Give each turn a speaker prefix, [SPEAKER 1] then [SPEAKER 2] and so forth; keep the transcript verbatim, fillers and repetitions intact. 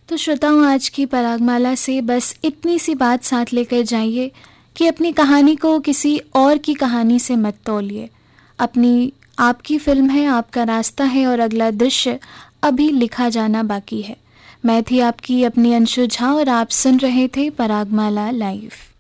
[SPEAKER 1] तो श्रोताओं, आज की परागमाला से बस इतनी सी बात साथ लेकर जाइए कि अपनी कहानी को किसी और की कहानी से मत तौलिए। अपनी आपकी फिल्म है, आपका रास्ता है और अगला दृश्य अभी लिखा जाना बाकी है। मैं थी आपकी अपनी अंशु झा और आप सुन रहे थे परागमाला लाइव।